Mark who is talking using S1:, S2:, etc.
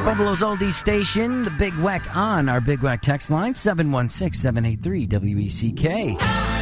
S1: Buffalo's Oldie Station, the Big Weck on our Big Weck text line, 716-783-WECK.